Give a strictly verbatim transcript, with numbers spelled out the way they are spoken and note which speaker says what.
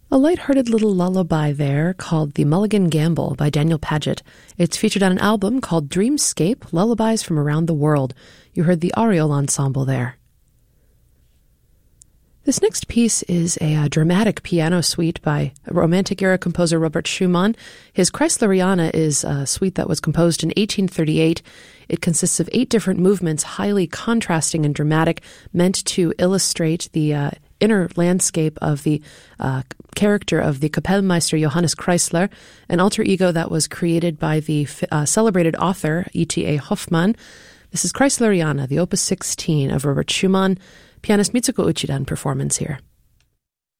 Speaker 1: A lighthearted little lullaby there called The Mulligan Gamble by Daniel Paget. It's featured on an album called Dreamscape, Lullabies from Around the World. You heard the Ariel Ensemble there. This next piece is a, a dramatic piano suite by Romantic-era composer Robert Schumann. His Kreisleriana is a suite that was composed in eighteen thirty-eight. It consists of eight different movements, highly contrasting and dramatic, meant to illustrate the uh, inner landscape of the uh, character of the Kapellmeister Johannes Kreisler, an alter ego that was created by the uh, celebrated author E T A Hoffmann. This is Kreisleriana, the Opus sixteen of Robert Schumann. Pianist Mitsuko Uchidan performance here.